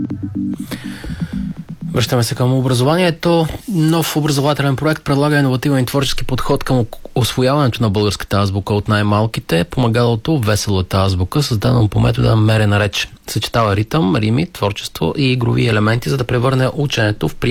Връщаме се към образованието. Нов образователен проект предлага иновативен и творчески подход към освояването на българската азбука от най-малките. Помагалото Веселата азбука, създадено по метода мерена реч. Съчетава ритъм, рими, творчество и игрови елементи, за да превърне ученето в приятно